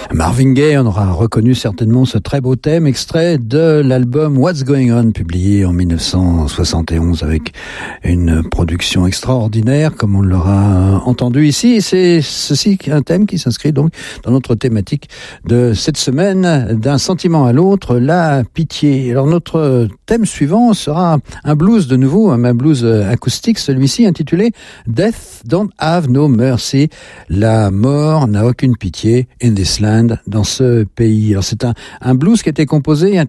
Marvin Gaye, on aura reconnu certainement ce très beau thème, extrait de l'album What's Going On, publié en 1971 avec une production extraordinaire, comme on l'aura entendu ici. Et c'est ceci, un thème qui s'inscrit donc dans notre thématique de cette semaine, d'un sentiment à l'autre, la pitié. Alors notre thème suivant sera un blues de nouveau, un blues acoustique, celui-ci intitulé Death Don't Have No Mercy. La mort n'a aucune pitié in this land, dans ce pays. Alors c'est un blues qui a été composé